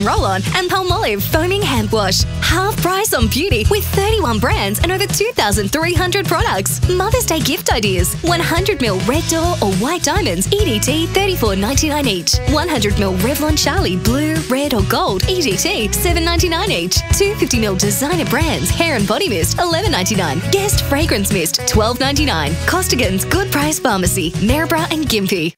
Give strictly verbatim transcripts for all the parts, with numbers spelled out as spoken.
Roll-On and Palmolive Foaming Hand Wash. Half price on beauty with thirty-one brands and over two thousand three hundred products. Mother's Day gift ideas. one hundred milliliters Red Door or White Diamonds, E D T thirty-four ninety-nine each. one hundred milliliters Revlon Charlie Blue, Red or Gold, E D T seven ninety-nine each. two hundred fifty milliliters designer brands, Hair and Body Mist, eleven ninety-nine. Guest Fragrance Mist, twelve ninety-nine. Costigan's Good Price Pharmacy, Maryborough and Gympie.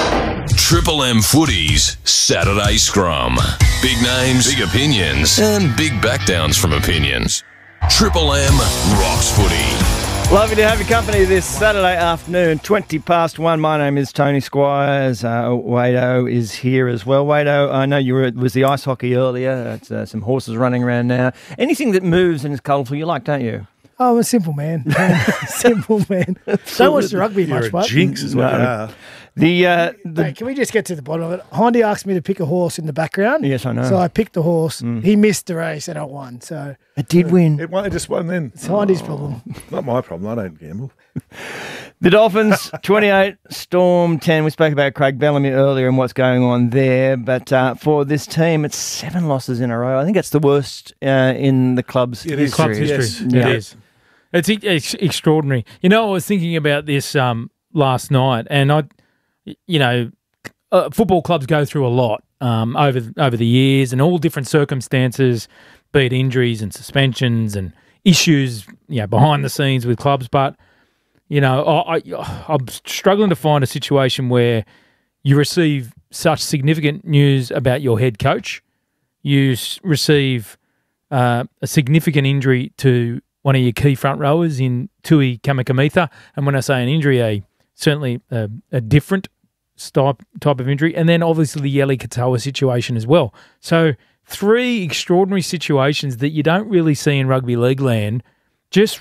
Triple M Footy's Saturday Scrum. Big names, big opinions, and big backdowns from opinions. Triple M rocks footy. Lovely to have your company this Saturday afternoon, twenty past one. My name is Tony Squires. Uh, Wado is here as well. Wado, I know you were, it was the ice hockey earlier. It's, uh, some horses running around now. Anything that moves and is colourful you like, don't you? Oh, I'm a simple man. simple man. Don't watch the rugby You're much, a but jinx is what you are. The, uh, the Hey, can we just get to the bottom of it? Hindy asked me to pick a horse in the background. Yes, I know. So I picked the horse. Mm. He missed the race and I won. So it did win. It, won- it just won then. it's Hindy's problem. Not my problem. I don't gamble. The Dolphins, twenty-eight, Storm ten. We spoke about Craig Bellamy earlier and what's going on there. But uh, for this team, it's seven losses in a row. I think it's the worst uh, in the club's It history. is. Club's history. Yes. It Yeah. is. It's, e- it's extraordinary. You know, I was thinking about this um, last night, and I, you know, uh, football clubs go through a lot um, over over the years, and all different circumstances, be it injuries and suspensions and issues, you know, behind the scenes with clubs. But you know, I, I I'm struggling to find a situation where you receive such significant news about your head coach, you s- receive uh, a significant injury to one of your key front rowers in Tui Kamikamitha. And when I say an injury, a certainly a, a different type, type of injury. And then obviously the Yeli Katoa situation as well. So three extraordinary situations that you don't really see in rugby league land. Just,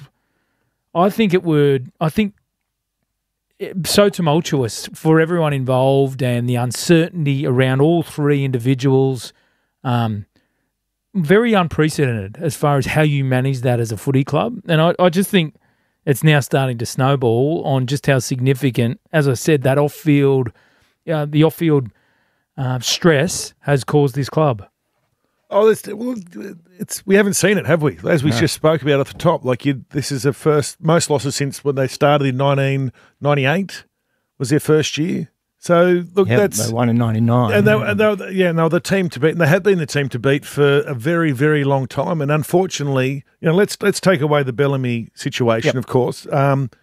I think it would, I think it, so tumultuous for everyone involved and the uncertainty around all three individuals. Um, Very unprecedented as far as how you manage that as a footy club. And I, I just think it's now starting to snowball on just how significant, as I said, that off-field, uh, the off-field uh, stress has caused this club. Oh, it's, well, it's we haven't seen it, have we? As we no. just spoke about at the top, like you, this is the first most losses since when they started in nineteen ninety-eight was their first year. So look, yeah, that's they won in ninety-nine, and they, and they were, yeah, no, the team to beat, and they have been the team to beat for a very, very long time. And unfortunately, you know, let's let's take away the Bellamy situation, yep. of course. Um,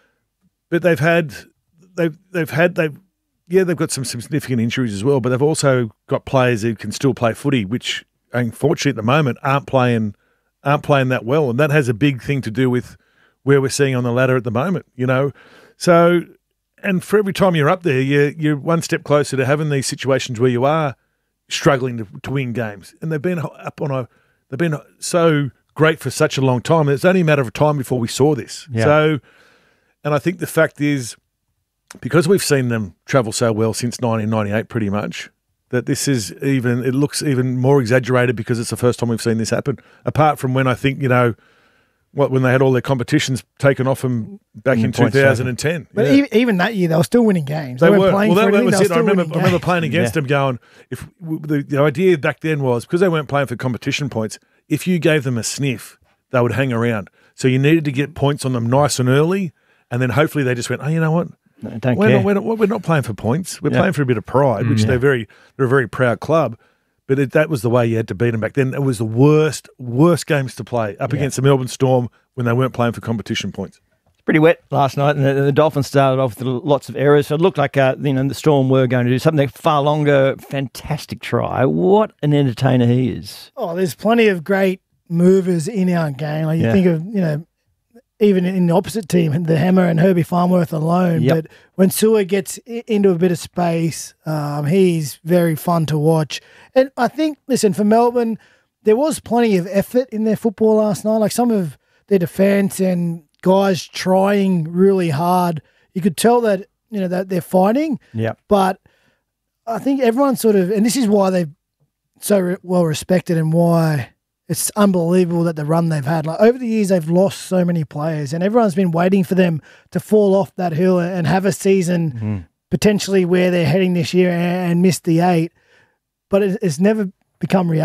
but they've had, they've they've had they've yeah, they've got some significant injuries as well. But they've also got players who can still play footy, which unfortunately at the moment aren't playing aren't playing that well, and that has a big thing to do with where we're seeing on the ladder at the moment. You know, so. And for every time you're up there, you're, you're one step closer to having these situations where you are struggling to, to win games. And they've been up on a, they've been so great for such a long time. It's only a matter of time before we saw this. Yeah. So, and I think the fact is, because we've seen them travel so well since nineteen ninety-eight, pretty much, that this is even, it looks even more exaggerated because it's the first time we've seen this happen. Apart from when I think, you know, What when they had all their competitions taken off them back in two thousand ten. But yeah. even, even that year, they were still winning games. They, they were. Playing Well, that, for that anything, was they it. I were remember, I remember games. playing against yeah. them going, if the, the idea back then was, because they weren't playing for competition points, if you gave them a sniff, they would hang around. So you needed to get points on them nice and early, and then hopefully they just went, oh, you know what? No, don't we're, care. not, we're, not, we're not playing for points. We're Yeah. playing for a bit of pride, which Mm, yeah. they're very they're a very proud club. But it, that was the way you had to beat them back then. It was the worst, worst games to play up Yeah. against the Melbourne Storm when they weren't playing for competition points. It's pretty wet last night, and the, the Dolphins started off with lots of errors. So it looked like uh, you know the Storm were going to do something far longer. Fantastic try. What an entertainer he is. Oh, there's plenty of great movers in our game. Like you Yeah. think of, you know, even in the opposite team, the Hammer and Herbie Farnworth alone. Yep. But when Sua gets i- into a bit of space, um, he's very fun to watch. And I think, listen, for Melbourne, there was plenty of effort in their football last night. Like some of their defence and guys trying really hard. You could tell that, you know, that they're fighting. Yeah. But I think everyone sort of, and this is why they're so re- well respected and why it's unbelievable that the run they've had. Like over the years, they've lost so many players, and everyone's been waiting for them to fall off that hill and have a season Mm-hmm. potentially where they're heading this year and, and miss the eight. But it, it's never become reality.